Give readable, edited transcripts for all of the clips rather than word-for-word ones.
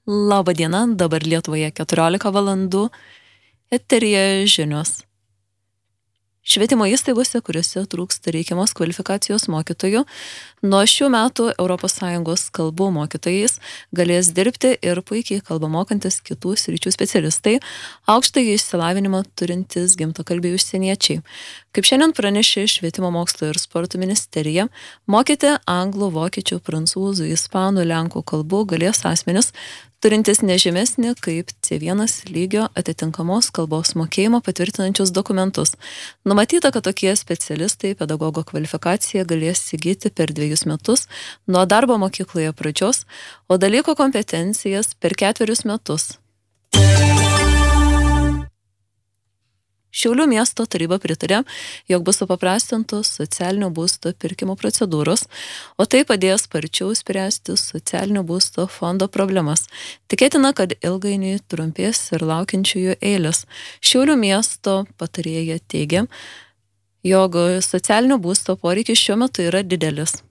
Labą dieną, dabar Lietuvoje 14 valandų, eteryje žinios. Švietimo įstaigose, kuriuose trūksta reikiamos kvalifikacijos mokytojų, nuo šių metų ES kalbų mokytojais galės dirbti ir puikiai kalbą mokantis kitų sričių specialistai, aukštąjį išsilavinimą turintys gimtakalbiai užsieniečiai. Kaip šiandien pranešė Švietimo mokslo ir sporto ministerija, mokyti anglų, vokiečių, prancūzų, ispanų, lenkų kalbų galės asmenis, turintis nežemesnį kaip C1 lygio atitinkamos kalbos mokėjimą patvirtinančius dokumentus. Numatyta, kad tokie specialistai pedagogo kvalifikaciją galės įgyti per 2 metus nuo darbo mokykloje pradžios, o dalyko kompetencijas per 4 metus. Šiaulių miesto taryba pritarė, jog bus supaprastintos socialinio būsto pirkimo procedūros, o tai padės sparčiau spręsti socialinio būsto fondo problemas. Tikėtina, kad ilgainiui trumpės ir laukiančiųjų eilės. Šiaulių miesto patarėja teigia, jog socialinio būsto poreikis šiuo metu yra didelis.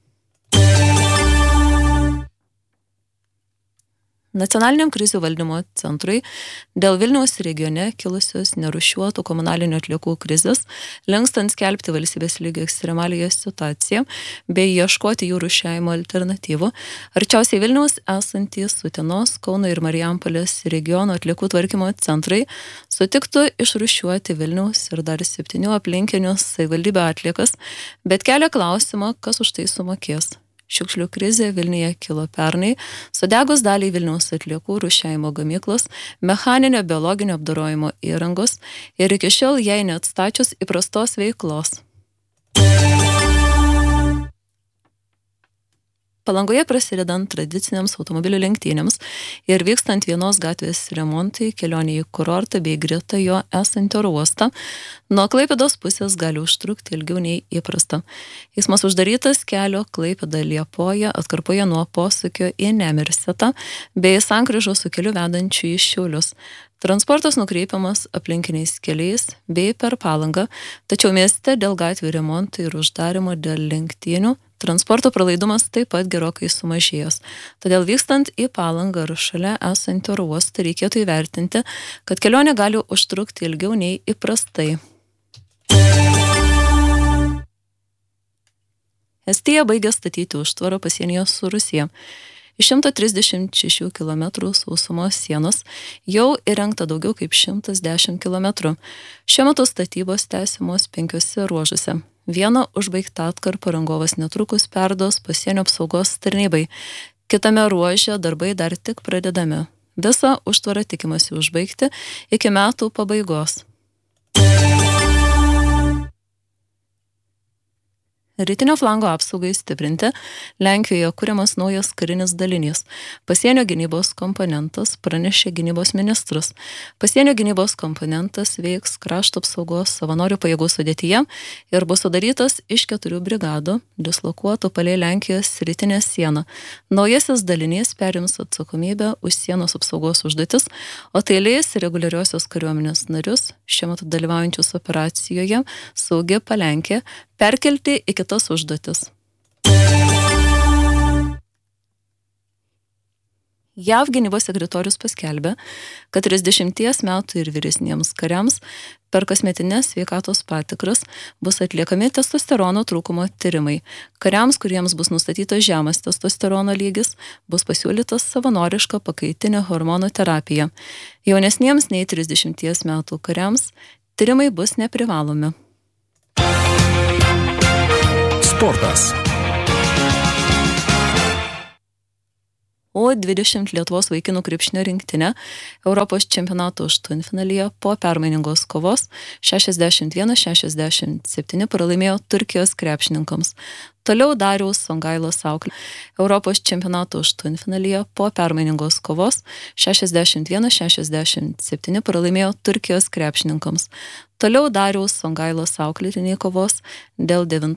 Nacionaliniam krizių valdymo centrui dėl Vilniaus regione kilusios nerūšiuotų komunalinių atliekų krizės, lenkstant skelbti valstybės lygio ekstremaliąją situaciją bei ieškoti jų rūšiavimo alternatyvų, arčiausiai Vilniaus esantys Utenos, Kauno ir Marijampolės regiono atliekų tvarkymo centrai sutiktų išrūšiuoti Vilniaus ir dar 7 aplinkinių savivaldybių atliekas, bet kelia klausimą, kas už tai sumokės. Šiukšlių krizė Vilniuje kilo pernai, sudegus daliai Vilniaus atliekų rūšiavimo gamyklos, mechaninio biologinio apdorojimo įrangos ir iki šiol jai neatstačius įprastos veiklos. Palangoje prasidedant tradiciniams automobilių lenktynėms ir vykstant vienos gatvės remontui, kelionė į kurortą bei greta jo esantį oro uostą, nuo Klaipėdos pusės gali užtrukti ilgiau nei įprasta. Eismas uždarytas kelio Klaipėda-Liepoja atkarpoje nuo posūkio į Nemirsetą bei sankryžos su keliu vedančiu į Šiaulius. Transportas nukreipiamas aplinkiniais keliais bei per Palangą, tačiau mieste dėl gatvių remonto ir uždarimo dėl lenktynių transporto pralaidumas taip pat gerokai sumažėjęs. Todėl vykstant į Palangą ar šalia esantį oro uostą reikėtų įvertinti, kad kelionė gali užtrukti ilgiau nei įprastai. Estija baigė statyti užtvarą pasienyje su Rusija. Iš 136 km sausumos sienos jau įrengta daugiau kaip 110 km. Šiuo metu statybos tęsiamos 5 ruožuose. Vieną užbaigtą atkarpą rangovas netrukus perduos pasienio apsaugos tarnybai. Kitame ruože darbai dar tik pradedami. Visą užtvarą tikimasi užbaigti iki metų pabaigos. Rytinio flango apsaugai stiprinti Lenkijoje kuriamas naujas karinis dalinys. Pasienio gynybos komponentas, pranešė gynybos ministras. Pasienio gynybos komponentas veiks krašto apsaugos savanorių pajėgų sudėtyje ir bus sudarytas iš 4 brigadų, dislokuotų palei Lenkijos rytinę sieną. Naujasis dalinys perims atsakomybę už sienos apsaugos užduotis, o tai leis reguliariosios kariuomenės narius, šiuo metu dalyvaujančius operacijoje Saugi Palenkė, perkelti į kitas užduotis. JAV gynybos sekretorius paskelbė, kad 30 metų ir vyresniems kariams per kasmetines sveikatos patikras bus atliekami testosterono trūkumo tyrimai. Kariams, kuriems bus nustatytas žemas testosterono lygis, bus pasiūlytas savanoriška pakaitinė hormonų terapija. Jaunesniems nei 30 metų kariams tyrimai bus neprivalomi. Sportas. O 20 Lietuvos vaikinų krepšinio rinktinė Europos čempionato aštuntfinalyje po permainingos kovos 61-67 pralaimėjo Turkijos krepšininkams. Toliau Dariaus Songailos auklė Europos čempionato aštuntfinalyje po permainingos kovos 61-67 pralaimėjo Turkijos krepšininkams. Toliau Dariaus Songailos auklėtiniai kovos dėl 9